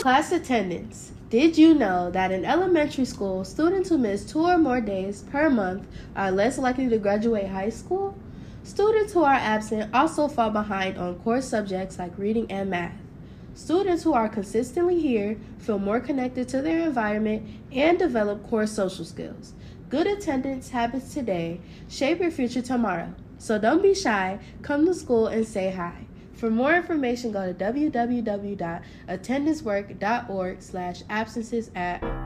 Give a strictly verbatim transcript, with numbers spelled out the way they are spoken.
Class attendance. Did you know that in elementary school, students who miss two or more days per month are less likely to graduate high school? Students who are absent also fall behind on core subjects like reading and math. Students who are consistently here feel more connected to their environment and develop core social skills. Good attendance habits today shape your future tomorrow. So don't be shy, come to school and say hi. For more information, go to w w w dot attendance work dot org slash absences at